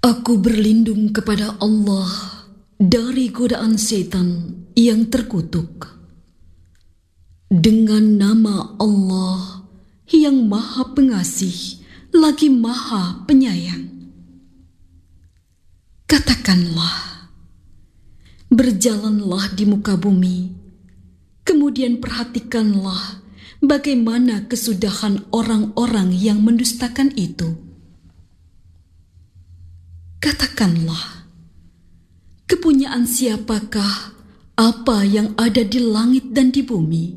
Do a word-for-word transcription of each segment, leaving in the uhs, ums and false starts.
Aku berlindung kepada Allah dari godaan setan yang terkutuk. Dengan nama Allah yang Maha Pengasih lagi Maha Penyayang. Katakanlah, berjalanlah di muka bumi, kemudian perhatikanlah bagaimana kesudahan orang-orang yang mendustakan itu. Katakanlah, kepunyaan siapakah apa yang ada di langit dan di bumi?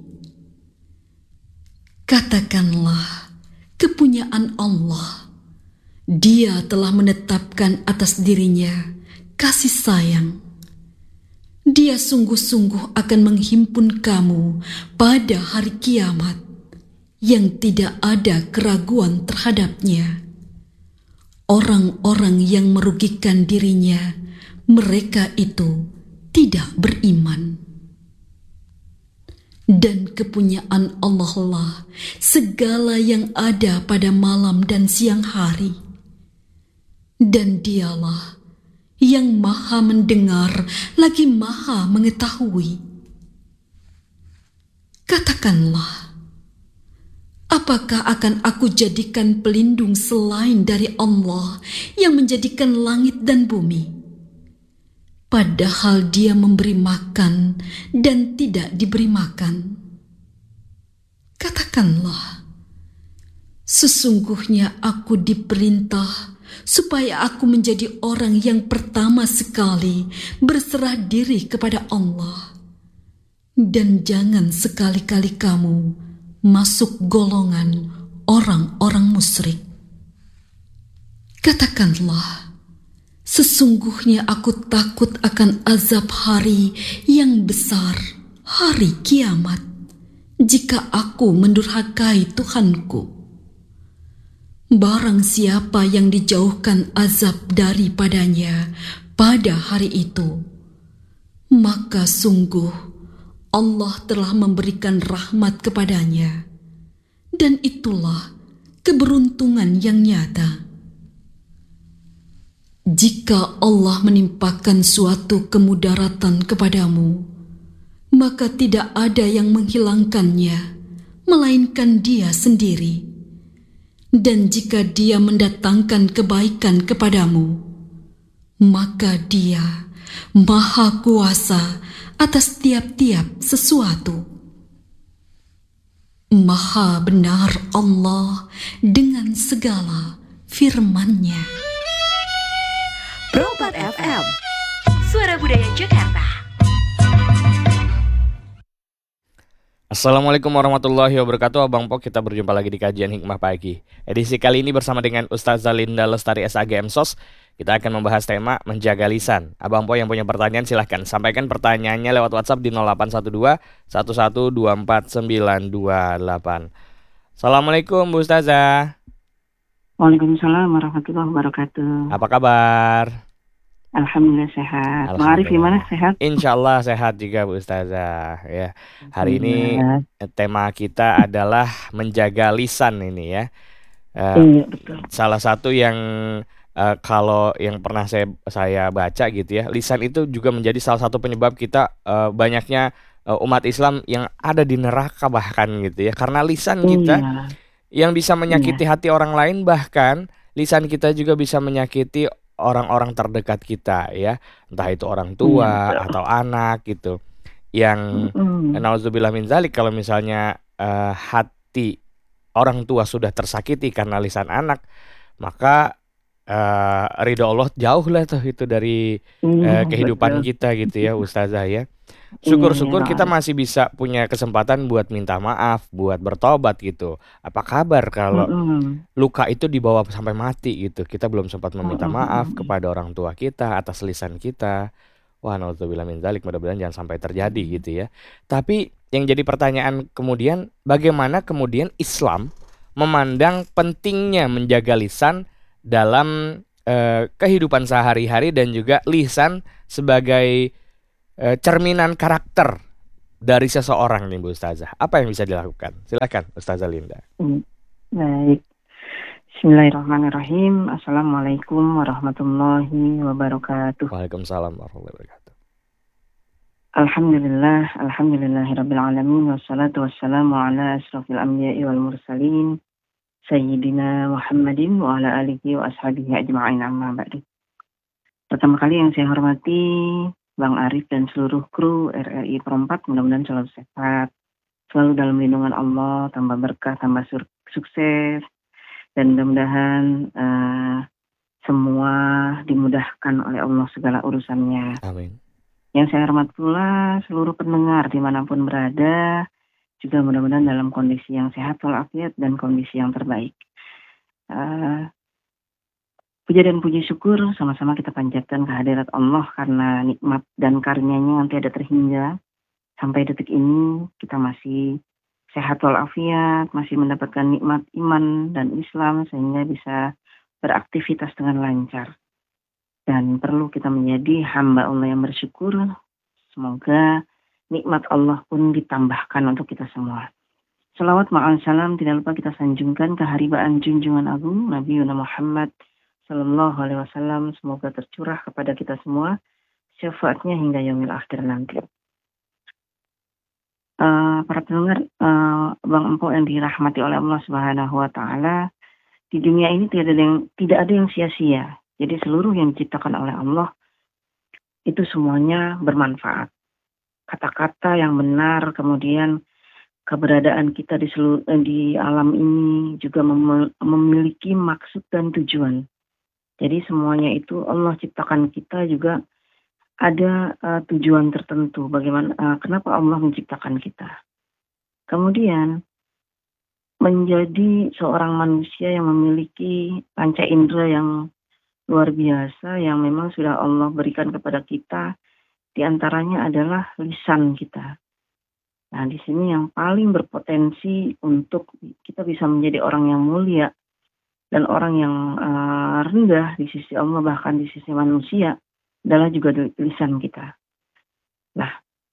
Katakanlah, kepunyaan Allah. Dia telah menetapkan atas dirinya kasih sayang. Dia sungguh-sungguh akan menghimpun kamu pada hari kiamat yang tidak ada keraguan terhadapnya. Orang-orang yang merugikan dirinya, mereka itu tidak beriman. Dan kepunyaan Allah lah segala yang ada pada malam dan siang hari. Dan dialah yang maha mendengar lagi maha mengetahui. Katakanlah, apakah akan aku jadikan pelindung selain dari Allah yang menjadikan langit dan bumi? Padahal dia memberi makan dan tidak diberi makan. Katakanlah, sesungguhnya aku diperintah supaya aku menjadi orang yang pertama sekali berserah diri kepada Allah. Dan jangan sekali-kali kamu masuk golongan orang-orang musyrik. Katakanlah, sesungguhnya aku takut akan azab hari yang besar, hari kiamat, jika aku mendurhakai Tuhanku. Barang siapa yang dijauhkan azab daripadanya pada hari itu, maka sungguh Allah telah memberikan rahmat kepadanya, dan itulah keberuntungan yang nyata. Jika Allah menimpakan suatu kemudaratan kepadamu, maka tidak ada yang menghilangkannya, melainkan Dia sendiri. Dan jika Dia mendatangkan kebaikan kepadamu, maka Dia Maha Kuasa atas tiap-tiap sesuatu. Maha benar Allah dengan segala firman-Nya. Probat F M, Suara Budaya Jakarta. Assalamualaikum warahmatullahi wabarakatuh. Abang Pok, kita berjumpa lagi di kajian Hikmah Pagi. Edisi kali ini bersama dengan Ustazah Linda Lestari S A G M Sos. Kita akan membahas tema menjaga lisan. Abang Pok yang punya pertanyaan silahkan sampaikan pertanyaannya lewat WhatsApp di nol delapan satu dua satu satu dua empat sembilan dua delapan. Assalamualaikum Bu Ustazah. Waalaikumsalam warahmatullahi wabarakatuh. Apa kabar? Alhamdulillah sehat. Ma'arif gimana, sehat? Insya Allah sehat juga Bu Ustazah. Ya, hari ini tema kita adalah menjaga lisan ini ya. Uh, iya, betul. Salah satu yang uh, kalau yang pernah saya saya baca gitu ya, lisan itu juga menjadi salah satu penyebab kita uh, banyaknya uh, umat Islam yang ada di neraka bahkan gitu ya. Karena lisan kita iya. yang bisa menyakiti iya. hati orang lain, bahkan lisan kita juga bisa menyakiti orang-orang terdekat kita ya, entah itu orang tua hmm, atau anak gitu, yang hmm. nauzubillah min dzalik, kalau misalnya uh, hati orang tua sudah tersakiti karena lisan anak, maka uh, ridho Allah jauh lah tuh itu dari uh, kehidupan betul. kita gitu ya Ustazah ya. Syukur-syukur kita masih bisa punya kesempatan buat minta maaf, buat bertobat gitu. Apa kabar kalau mm-hmm. luka itu dibawa sampai mati gitu, kita belum sempat meminta mm-hmm. maaf kepada orang tua kita atas lisan kita. Wah, naudzubillah min dzalik, mudah-mudahan jangan sampai terjadi gitu ya. Tapi yang jadi pertanyaan kemudian, bagaimana kemudian Islam memandang pentingnya menjaga lisan dalam eh, kehidupan sehari-hari, dan juga lisan sebagai cerminan karakter dari seseorang nih Bu Ustazah. Apa yang bisa dilakukan? Silakan Ustazah Linda. Hmm, baik. Bismillahirrahmanirrahim. Assalamualaikum warahmatullahi wabarakatuh. Waalaikumsalam warahmatullahi wabarakatuh. Alhamdulillah, alhamdulillahirabbil alamin wassalatu wassalamu ala asrofil anbiya'i wal mursalin sayyidina Muhammadin wa ala alihi wa ashabihi ajma'in, amma ba'du. Pertama kali yang saya hormati Bang Arif dan seluruh kru R R I Perempat, mudah-mudahan selalu sehat, selalu dalam lindungan Allah, tambah berkah, tambah sur- sukses, dan mudah-mudahan uh, semua dimudahkan oleh Allah segala urusannya. Amin. Yang saya hormat pula seluruh pendengar dimanapun berada, juga mudah-mudahan dalam kondisi yang sehat walafiat dan kondisi yang terbaik. Uh, puja dan puji syukur sama-sama kita panjatkan kehadirat Allah karena nikmat dan karunia-Nya yang tiada terhingga. Sampai detik ini kita masih sehat walafiat, masih mendapatkan nikmat iman dan Islam sehingga bisa beraktivitas dengan lancar. Dan perlu kita menjadi hamba Allah yang bersyukur. Semoga nikmat Allah pun ditambahkan untuk kita semua. Salawat ma'al salam tidak lupa kita sanjungkan keharibaan junjungan agung Nabi Muhammad sallallahu alaihi wasallam, semoga tercurah kepada kita semua syafaatnya hingga yaumil akhir nanti. Uh, para pendengar, uh, Bang Empok yang dirahmati oleh Allah Subhanahu wa Ta'ala, di dunia ini tidak ada yang tidak ada yang sia-sia. Jadi seluruh yang diciptakan oleh Allah itu semuanya bermanfaat. Kata-kata yang benar, kemudian keberadaan kita di seluruh di alam ini juga mem- memiliki maksud dan tujuan. Jadi semuanya itu Allah ciptakan kita juga ada uh, tujuan tertentu. Bagaimana, uh, kenapa Allah menciptakan kita? Kemudian menjadi seorang manusia yang memiliki panca indera yang luar biasa, yang memang sudah Allah berikan kepada kita. Di antaranya adalah lisan kita. Nah, di sini yang paling berpotensi untuk kita bisa menjadi orang yang mulia dan orang yang uh, rendah di sisi Allah, bahkan di sisi manusia, adalah juga lisan kita. Nah,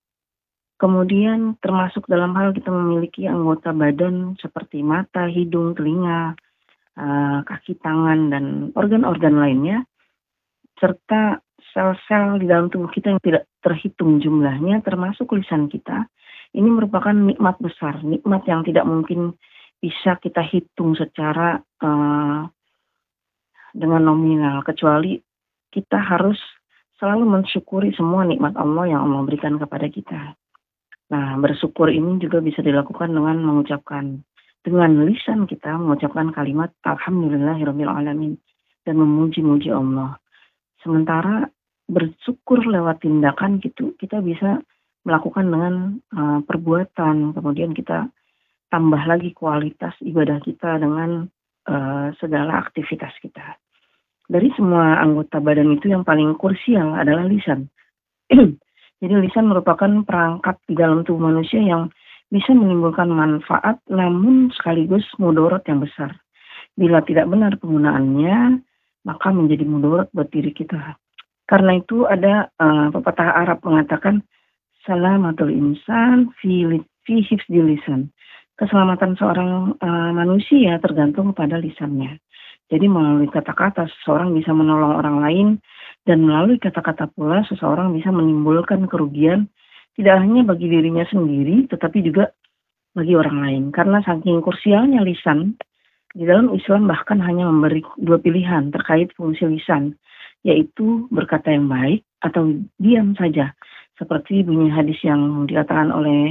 kemudian termasuk dalam hal kita memiliki anggota badan seperti mata, hidung, telinga, uh, kaki, tangan, dan organ-organ lainnya, serta sel-sel di dalam tubuh kita yang tidak terhitung jumlahnya, termasuk lisan kita. Ini merupakan nikmat besar, nikmat yang tidak mungkin bisa kita hitung secara uh, dengan nominal, kecuali kita harus selalu mensyukuri semua nikmat Allah yang Allah berikan kepada kita. Nah, bersyukur ini juga bisa dilakukan dengan mengucapkan, dengan lisan kita mengucapkan kalimat Alhamdulillahirabbil alamin dan memuji-muji Allah. Sementara bersyukur lewat tindakan gitu, kita bisa melakukan dengan uh, perbuatan, kemudian kita tambah lagi kualitas ibadah kita dengan uh, segala aktivitas kita. Dari semua anggota badan itu yang paling krusial adalah lisan. Jadi lisan merupakan perangkat di dalam tubuh manusia yang bisa menimbulkan manfaat namun sekaligus mudarat yang besar. Bila tidak benar penggunaannya, maka menjadi mudarat buat diri kita. Karena itu ada uh, pepatah Arab mengatakan salamatul insan fi fi hifdzil lisan. Keselamatan seorang uh, manusia tergantung pada lisannya. Jadi melalui kata-kata seseorang bisa menolong orang lain, dan melalui kata-kata pula seseorang bisa menimbulkan kerugian tidak hanya bagi dirinya sendiri tetapi juga bagi orang lain. Karena saking krusialnya lisan, di dalam Islam bahkan hanya memberi dua pilihan terkait fungsi lisan, yaitu berkata yang baik atau diam saja. Seperti bunyi hadis yang dikatakan oleh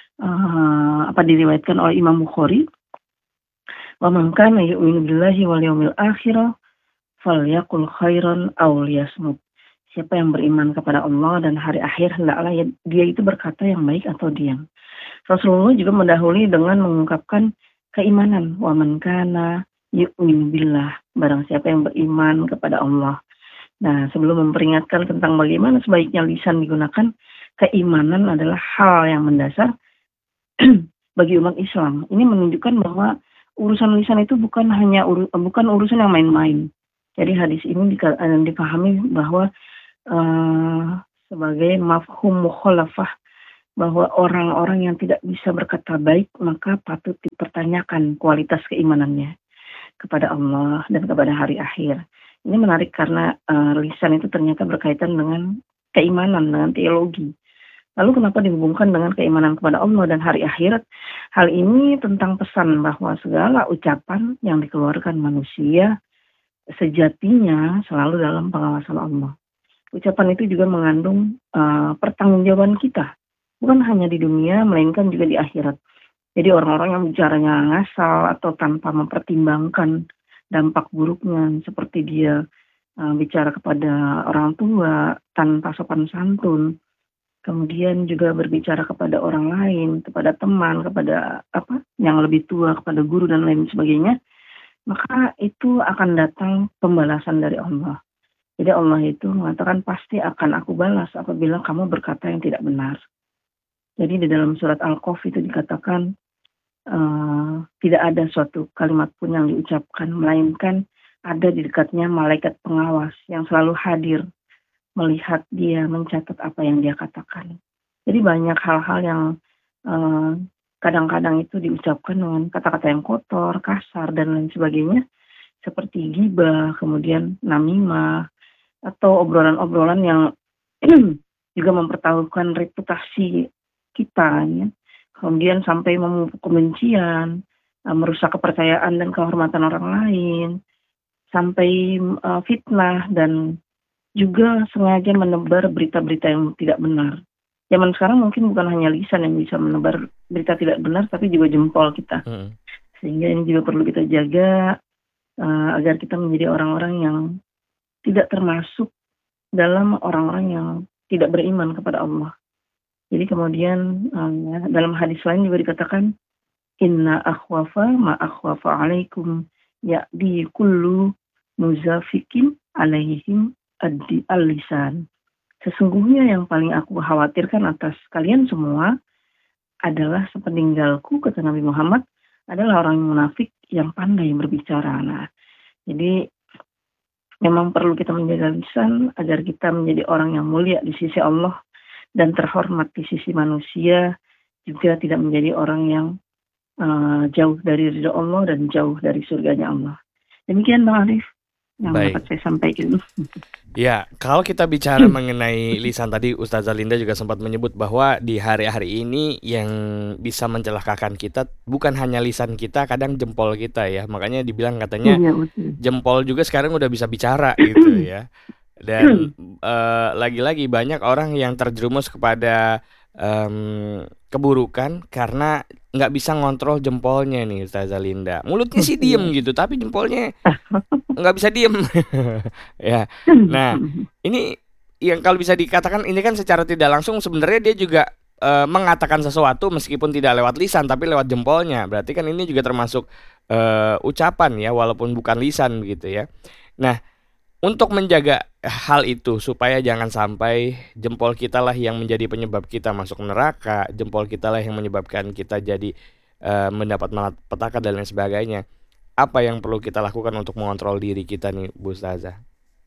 uh, apa diriwayatkan oleh Imam Bukhari, wa man kana yu'minu billahi wal yawmil akhir falyaqul khairan aw liyasmut. Siapa yang beriman kepada Allah dan hari akhir, hendaklah dia itu berkata yang baik atau diam. Rasulullah juga mendahului dengan mengungkapkan keimanan, wa man kana yu'minu billah, barang siapa yang beriman kepada Allah. Nah, sebelum memperingatkan tentang bagaimana sebaiknya lisan digunakan, keimanan adalah hal yang mendasar bagi umat Islam. Ini menunjukkan bahwa urusan lisan itu bukan hanya uru, bukan urusan yang main-main. Jadi hadis ini dipahami bahwa uh, sebagai mafhum mukhalafah, bahwa orang-orang yang tidak bisa berkata baik maka patut dipertanyakan kualitas keimanannya. kepada Allah dan kepada hari akhir. Ini menarik karena uh, lisan itu ternyata berkaitan dengan keimanan, dengan teologi. Lalu kenapa dihubungkan dengan keimanan kepada Allah dan hari akhirat? Hal ini tentang pesan bahwa segala ucapan yang dikeluarkan manusia sejatinya selalu dalam pengawasan Allah. Ucapan itu juga mengandung uh, pertanggungjawaban kita. Bukan hanya di dunia, melainkan juga di akhirat. Jadi orang-orang yang bicaranya ngasal atau tanpa mempertimbangkan dampak buruknya, seperti dia uh, bicara kepada orang tua tanpa sopan santun, kemudian juga berbicara kepada orang lain, kepada teman, kepada apa yang lebih tua, kepada guru dan lain sebagainya, maka itu akan datang pembalasan dari Allah. Jadi Allah itu mengatakan pasti akan aku balas apabila kamu berkata yang tidak benar. Jadi di dalam surat Al-Qaf itu dikatakan uh, tidak ada suatu kalimat pun yang diucapkan, melainkan ada di dekatnya malaikat pengawas yang selalu hadir melihat dia, mencatat apa yang dia katakan. Jadi banyak hal-hal yang uh, kadang-kadang itu diucapkan dengan kata-kata yang kotor, kasar, dan lain sebagainya. Seperti ghibah, kemudian namimah, atau obrolan-obrolan yang juga mempertaruhkan reputasi kita. Ya. Kemudian sampai memupuk kebencian, uh, merusak kepercayaan dan kehormatan orang lain, sampai uh, fitnah, dan juga sengaja menebar berita-berita yang tidak benar. Zaman sekarang mungkin bukan hanya lisan yang bisa menebar berita tidak benar, tapi juga jempol kita. Hmm. Sehingga ini juga perlu kita jaga uh, agar kita menjadi orang-orang yang tidak termasuk dalam orang-orang yang tidak beriman kepada Allah. Jadi kemudian uh, dalam hadis lain juga dikatakan, Inna akhwafa ma akhwafa alaikum ya'di kullu muzafikin alaihim addi al-lisan. Sesungguhnya yang paling aku khawatirkan atas kalian semua adalah sepeninggalku, kata Nabi Muhammad, adalah orang yang munafik yang pandai berbicara. Nah, jadi memang perlu kita menjaga lisan agar kita menjadi orang yang mulia di sisi Allah dan terhormat di sisi manusia, juga tidak menjadi orang yang uh, jauh dari ridha Allah dan jauh dari surganya Allah. Demikian Bang Arif yang Baik. dapat saya sampaikan. Ya, kalau kita bicara mengenai lisan tadi, Ustazah Linda juga sempat menyebut bahwa di hari-hari ini yang bisa mencelakakan kita bukan hanya lisan kita, kadang jempol kita ya. Makanya dibilang katanya Iya, betul. jempol juga sekarang udah bisa bicara gitu ya. Dan uh, lagi-lagi banyak orang yang terjerumus kepada um, keburukan karena nggak bisa ngontrol jempolnya nih, Ustazah Linda. Mulutnya sih diem gitu, tapi jempolnya nggak bisa diem. Ya. Nah, ini yang kalau bisa dikatakan ini kan secara tidak langsung sebenarnya dia juga uh, mengatakan sesuatu meskipun tidak lewat lisan tapi lewat jempolnya. Berarti kan ini juga termasuk uh, ucapan ya, walaupun bukan lisan begitu ya. Nah, untuk menjaga hal itu supaya jangan sampai jempol kita lah yang menjadi penyebab kita masuk neraka, jempol kita lah yang menyebabkan kita jadi uh, mendapat malapetaka dan lain sebagainya. Apa yang perlu kita lakukan untuk mengontrol diri kita nih, Bu Ustazah?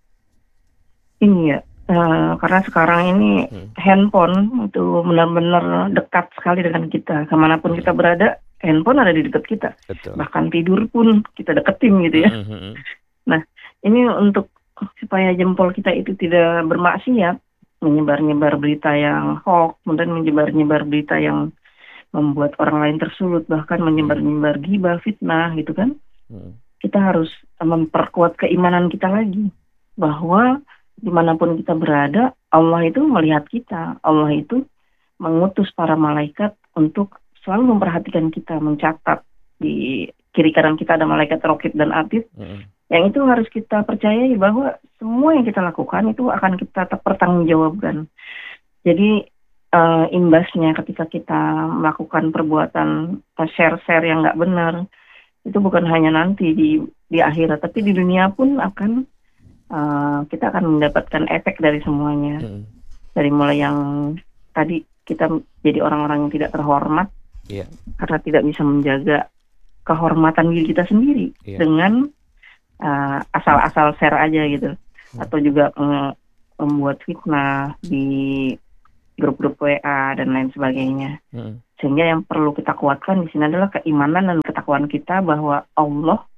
Iya, uh, karena sekarang ini hmm. handphone itu benar-benar dekat sekali dengan kita. Kemanapun hmm. kita berada, handphone ada di dekat kita. Betul. Bahkan tidur pun kita deketin gitu ya. Hmm. Nah, ini untuk supaya jempol kita itu tidak bermaksiat, menyebar-nyebar berita yang hoax, kemudian menyebar-nyebar berita yang membuat orang lain tersulut, bahkan menyebar-nyebar ghibah, fitnah gitu kan. Hmm. Kita harus memperkuat keimanan kita lagi, bahwa dimanapun kita berada, Allah itu melihat kita. Allah itu mengutus para malaikat untuk selalu memperhatikan kita, mencatat. Di kiri kanan kita ada malaikat raqib dan atid. Hmm. Yang itu harus kita percayai bahwa semua yang kita lakukan itu akan kita pertanggungjawabkan. Jadi uh, imbasnya ketika kita melakukan perbuatan share-share yang nggak benar, itu bukan hanya nanti di di akhirat, tapi di dunia pun akan uh, kita akan mendapatkan efek dari semuanya. Hmm. Dari mulai yang tadi kita jadi orang-orang yang tidak terhormat, yeah. karena tidak bisa menjaga kehormatan diri kita sendiri yeah. dengan Uh, asal-asal share aja gitu, hmm. atau juga um, membuat fitnah di grup-grup W A dan lain sebagainya. Hmm. Sehingga yang perlu kita kuatkan di sini adalah keimanan dan ketakwaan kita bahwa Allah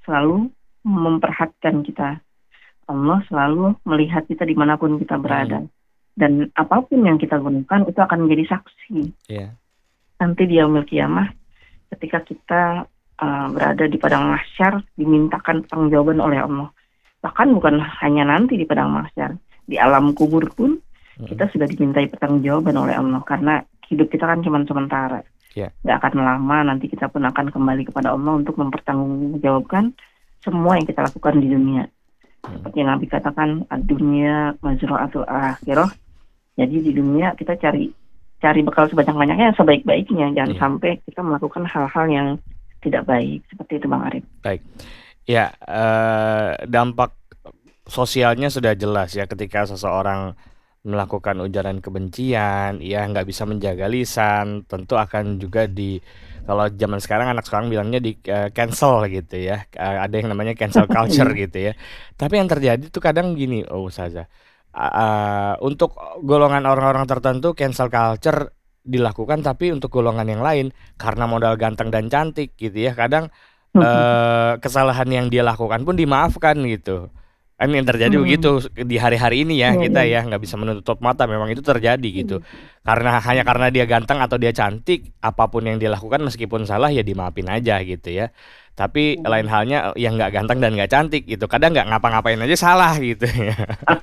selalu memperhatikan kita. Allah selalu melihat kita dimanapun kita berada. Mm. Dan apapun yang kita gunakan itu akan menjadi saksi. Iya. Nanti di yaumil kiamah ketika kita uh, berada di padang mahsyar dimintakan pertanggungjawaban oleh Allah. Bahkan bukan hanya nanti di padang mahsyar, di alam kubur pun Mm. kita sudah dimintai pertanggungjawaban oleh Allah karena hidup kita kan cuma sementara. Iya. Gak akan lama nanti kita pun akan kembali kepada Allah untuk mempertanggungjawabkan semua yang kita lakukan di dunia. Mm. Seperti yang Nabi katakan, ad-dunya mazra'atul akhirah. Jadi di dunia kita cari cari bekal sebanyak-banyaknya, sebaik-baiknya. Jangan Iya. sampai kita melakukan hal-hal yang tidak baik. Seperti itu Bang Arif. Baik. Ya, eh, dampak sosialnya sudah jelas ya ketika seseorang melakukan ujaran kebencian, ya nggak bisa menjaga lisan, tentu akan juga di kalau zaman sekarang anak sekarang bilangnya di eh, cancel gitu ya. Eh, ada yang namanya cancel culture gitu ya. Tapi yang terjadi tuh kadang gini, oh Ustazah, a- a- untuk golongan orang-orang tertentu cancel culture dilakukan, tapi untuk golongan yang lain karena modal ganteng dan cantik gitu ya, kadang eh, kesalahan yang dia lakukan pun dimaafkan gitu. Kan yang terjadi Hmm. begitu di hari-hari ini ya, Iya, kita iya. ya nggak bisa menutup mata, memang itu terjadi gitu. Karena hanya karena dia ganteng atau dia cantik, apapun yang dia lakukan meskipun salah ya dimaafin aja gitu ya. Tapi lain halnya yang nggak ganteng dan nggak cantik gitu, kadang nggak ngapa-ngapain aja salah gitu ya.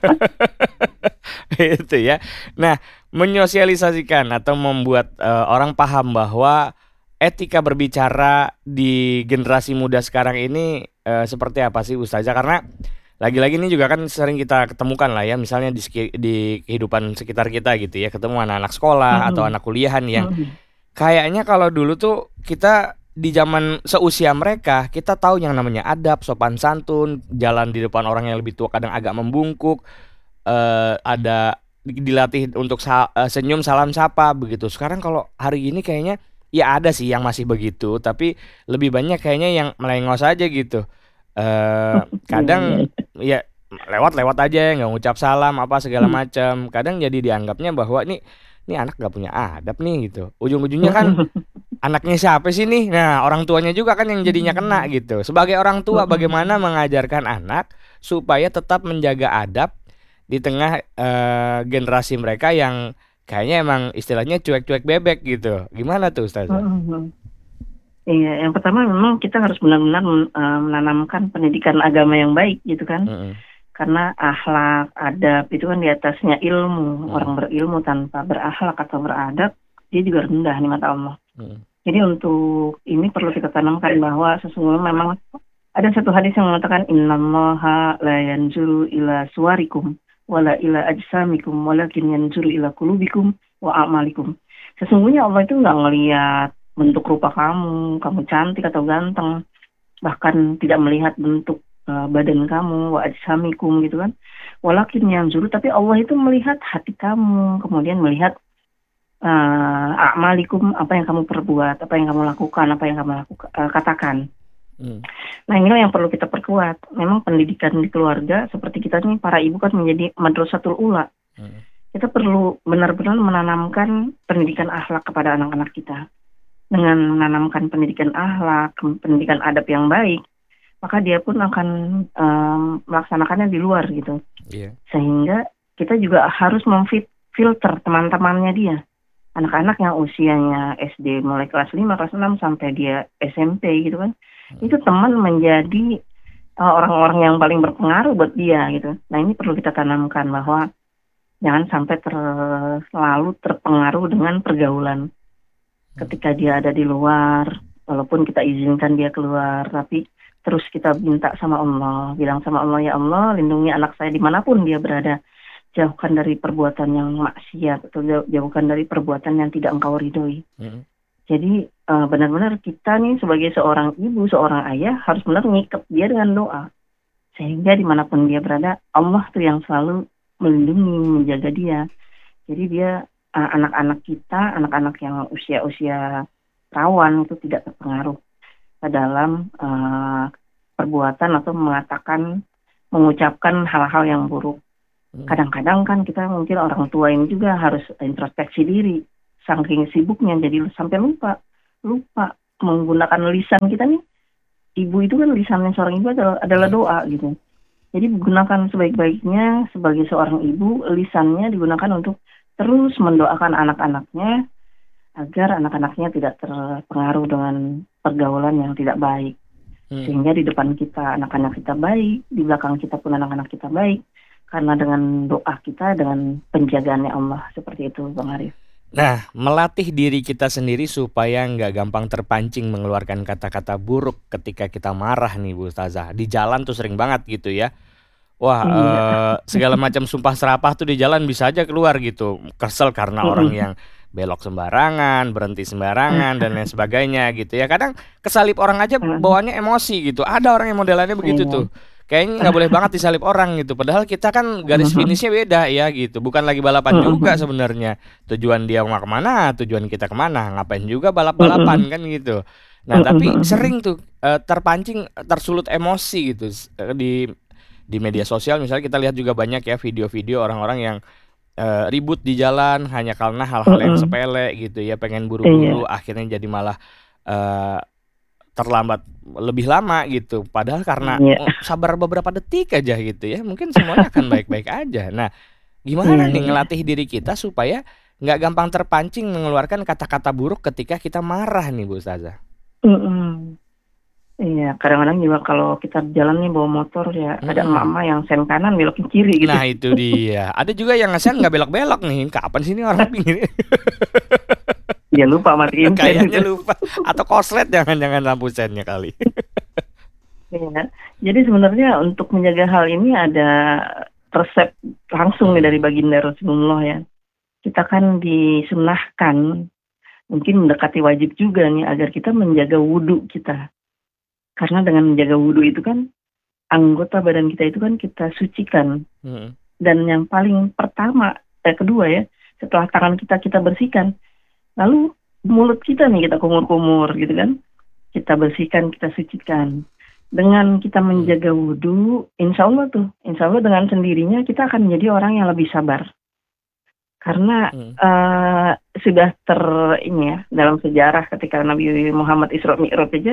Itu ya. Nah, menyosialisasikan atau membuat eh, orang paham bahwa etika berbicara di generasi muda sekarang ini eh, seperti apa sih Ustazah? Karena lagi-lagi ini juga kan sering kita ketemukan lah ya, misalnya di, seki- di kehidupan sekitar kita gitu ya, ketemu anak-anak sekolah atau Mm-mm. anak kuliahan yang Mm-mm. kayaknya kalau dulu tuh kita di zaman seusia mereka, kita tahu yang namanya adab, sopan santun, jalan di depan orang yang lebih tua kadang agak membungkuk, eh, ada di- dilatih untuk sa- eh, senyum salam sapa begitu. Sekarang kalau hari ini kayaknya ya ada sih yang masih begitu, tapi lebih banyak kayaknya yang melengos aja gitu. Eh, kadang ya lewat-lewat aja nggak ngucap salam apa segala macam. Kadang jadi dianggapnya bahwa ini ini anak nggak punya adab nih gitu. Ujung-ujungnya kan anaknya siapa sih nih? Nah, orang tuanya juga kan yang jadinya kena gitu. Sebagai orang tua, bagaimana mengajarkan anak supaya tetap menjaga adab di tengah eh, generasi mereka yang kayaknya emang istilahnya cuek-cuek bebek gitu. Gimana tuh Ustazah? Mm-mm. Iya, yang pertama memang kita harus benar-benar men- eh, menanamkan pendidikan agama yang baik gitu kan. Mm-mm. Karena akhlak, adab itu kan di atasnya ilmu. Mm. Orang berilmu tanpa berakhlak atau beradab, dia juga rendah di mata Allah. Mm. Jadi untuk ini perlu kita tanamkan bahwa sesungguhnya memang ada satu hadis yang mengatakan innallaha la yanzuru ila suwarikum wala ila ajsamikum walakin yanzuru ila qulubikum wa a'malikum. Sesungguhnya Allah itu nggak ngelihat bentuk rupa kamu, kamu cantik atau ganteng, bahkan tidak melihat bentuk uh, badan kamu, wa ajsamikum gitu kan. Walakin yanzuru, tapi Allah itu melihat hati kamu, kemudian melihat uh, a'malikum, apa yang kamu perbuat, apa yang kamu lakukan, apa yang kamu lakukan, uh, katakan. Mm. Nah inilah yang perlu kita perkuat. Memang pendidikan di keluarga seperti kita nih para ibu kan menjadi madrasatul ula. Mm. Kita perlu benar-benar menanamkan pendidikan akhlak kepada anak-anak kita. Dengan menanamkan pendidikan akhlak, pendidikan adab yang baik, maka dia pun akan um, melaksanakannya di luar gitu. Iya. Sehingga kita juga harus memfilter teman-temannya dia. Anak-anak yang usianya S D mulai kelas lima, kelas enam sampai dia S M P gitu kan. Itu teman menjadi uh, orang-orang yang paling berpengaruh buat dia gitu. Nah ini perlu kita tanamkan bahwa jangan sampai ter- selalu terpengaruh dengan pergaulan. Ketika dia ada di luar, walaupun kita izinkan dia keluar, tapi terus kita minta sama Allah, bilang sama Allah, ya Allah lindungi anak saya dimanapun dia berada. Jauhkan dari perbuatan yang maksiat atau jauh- jauhkan dari perbuatan yang tidak engkau ridhoi. Mm. Jadi uh, benar-benar kita nih sebagai seorang ibu, seorang ayah harus benar ngikep dia dengan doa. Sehingga dimanapun dia berada, Allah tuh yang selalu melindungi, menjaga dia. Jadi dia uh, anak-anak kita, anak-anak yang usia-usia rawan itu tidak terpengaruh ke dalam uh, perbuatan atau mengatakan, mengucapkan hal-hal yang buruk. Kadang-kadang kan kita mungkin orang tua ini juga harus introspeksi diri. Saking sibuknya jadi sampai lupa lupa menggunakan lisan kita nih ibu itu kan lisannya seorang ibu adalah, adalah doa gitu. Jadi gunakan sebaik-baiknya sebagai seorang ibu, lisannya digunakan untuk terus mendoakan anak-anaknya agar anak-anaknya tidak terpengaruh dengan pergaulan yang tidak baik. Hmm. Sehingga di depan kita anak-anak kita baik, di belakang kita pun anak-anak kita baik. Karena dengan doa kita, dengan penjagaannya Allah. Seperti itu Bang Arif. Nah, melatih diri kita sendiri supaya nggak gampang terpancing mengeluarkan kata-kata buruk ketika kita marah nih Bu Ustazah. Di jalan tuh sering banget gitu ya. Wah, Iya. eh, segala macam sumpah serapah tuh di jalan bisa aja keluar gitu. Kesel karena orang yang belok sembarangan, berhenti sembarangan dan lain sebagainya gitu ya. Kadang kesalip orang aja bawaannya emosi gitu. Ada orang yang modelannya begitu Iya. tuh. Kayaknya nggak boleh banget disalip orang gitu. Padahal kita kan garis finishnya beda ya gitu. Bukan lagi balapan juga sebenarnya. Tujuan dia mau kemana, tujuan kita kemana. Ngapain juga balap-balapan kan gitu. Nah tapi sering tuh eh, terpancing, tersulut emosi gitu S- eh, di di media sosial. Misalnya kita lihat juga banyak ya video-video orang-orang yang eh, ribut di jalan hanya karena hal-hal yang sepele gitu ya. Pengen buru-buru, akhirnya jadi malah eh, terlambat lebih lama gitu. Padahal karena Iya. oh, sabar beberapa detik aja gitu ya, mungkin semuanya akan baik-baik aja. Nah, gimana nih Iya. ngelatih diri kita supaya nggak gampang terpancing mengeluarkan kata-kata buruk ketika kita marah nih Bu Ustazah? Mm-mm. Iya, kadang-kadang juga kalau kita jalan nih bawa motor ya, ada Mm-mm. emak-emak yang sen kanan belok ke kiri gitu. Nah itu dia. Ada juga yang ngesen nggak belok-belok nih. Kapan sih ini orang pingin? Dia lupa matiin sen Kayaknya gitu. lupa. Atau koslet jangan-jangan lampu sennya kali. Iya. Jadi sebenarnya untuk menjaga hal ini ada resep langsung nih dari baginda Rasulullah ya. Kita kan disunahkan mungkin mendekati wajib juga nih agar kita menjaga wudhu kita. Karena dengan menjaga wudhu itu kan anggota badan kita itu kan kita sucikan. Mm. Dan yang paling pertama, eh kedua ya, setelah tangan kita kita bersihkan, lalu mulut kita nih kita kumur-kumur gitu kan, kita bersihkan, kita sucikan. Dengan kita menjaga wudhu, insya Allah tuh, insya Allah dengan sendirinya kita akan menjadi orang yang lebih sabar. Karena Hmm. eh, sudah ter ini ya dalam sejarah ketika Nabi Muhammad Isra Mi'raj aja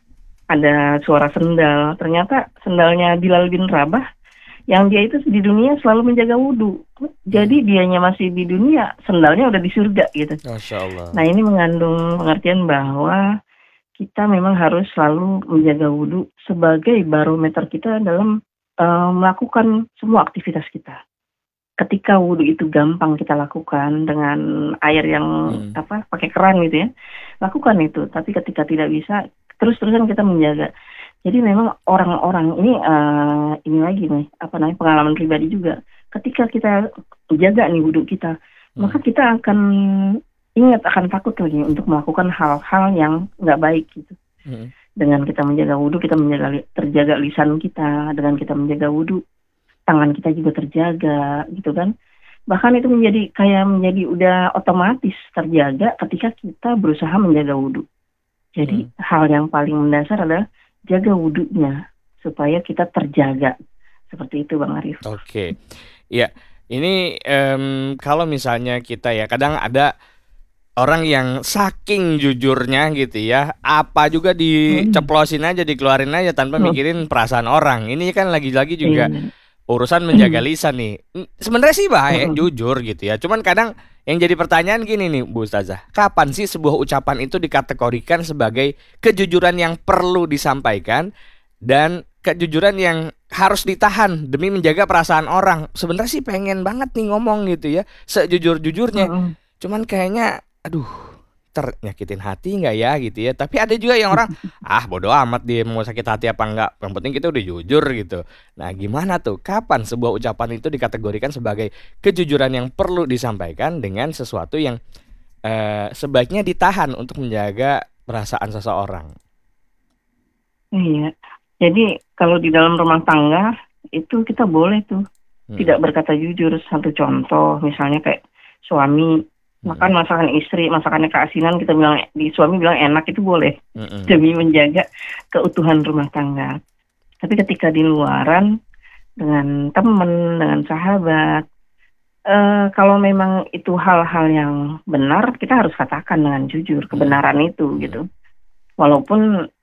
ada suara sendal. Ternyata sendalnya Bilal bin Rabah yang dia itu di dunia selalu menjaga wudhu. Jadi dianya masih di dunia, sendalnya udah di surga gitu. Masya Allah. Nah ini mengandung pengertian bahwa kita memang harus selalu menjaga wudhu sebagai barometer kita dalam eh, melakukan semua aktivitas kita. Ketika wudhu itu gampang kita lakukan dengan air yang Hmm. apa pakai keran gitu ya, lakukan itu. Tapi ketika tidak bisa, terus-terusan kita menjaga. Jadi memang orang-orang ini eh, ini lagi nih apa namanya pengalaman pribadi juga. Ketika kita jaga nih wudhu kita, maka kita akan ingat akan takut lagi untuk melakukan hal-hal yang nggak baik gitu. Hmm. Dengan kita menjaga wudhu, kita menjaga li- terjaga lisan kita. Dengan kita menjaga wudhu, tangan kita juga terjaga gitu kan. Bahkan itu menjadi kayak menjadi udah otomatis terjaga ketika kita berusaha menjaga wudhu. Jadi hal yang paling mendasar adalah jaga wudhunya supaya kita terjaga. Seperti itu Bang Arif. Oke, ya ini em, kalau misalnya kita ya kadang ada orang yang saking jujurnya gitu ya, apa juga diceplosin aja, dikeluarin aja tanpa Hmm. mikirin perasaan orang. Ini kan lagi-lagi juga Iya. urusan menjaga lisan nih. Mm, Sebenarnya sih baik, Mm-mm. jujur gitu ya. Cuman kadang yang jadi pertanyaan gini nih Bu Ustazah, kapan sih sebuah ucapan itu dikategorikan sebagai kejujuran yang perlu disampaikan dan kejujuran yang harus ditahan demi menjaga perasaan orang? Sebenarnya sih pengen banget nih ngomong gitu ya, sejujur-jujurnya. Mm-mm. Cuman kayaknya aduh ternyakitin hati nggak ya gitu ya. Tapi ada juga yang orang ah bodo amat dia mau sakit hati apa enggak, yang penting kita udah jujur gitu. Nah gimana tuh, kapan sebuah ucapan itu dikategorikan sebagai kejujuran yang perlu disampaikan dengan sesuatu yang eh, sebaiknya ditahan untuk menjaga perasaan seseorang? Iya. Jadi kalau di dalam rumah tangga itu kita boleh tuh Hmm. tidak berkata jujur. Satu contoh misalnya kayak suami makan masakan istri, masakannya keasinan, kita bilang di suami bilang enak, itu boleh Mm-mm. demi menjaga keutuhan rumah tangga. Tapi ketika di luaran dengan teman, dengan sahabat, eh, kalau memang itu hal-hal yang benar, kita harus katakan dengan jujur kebenaran itu gitu. Walaupun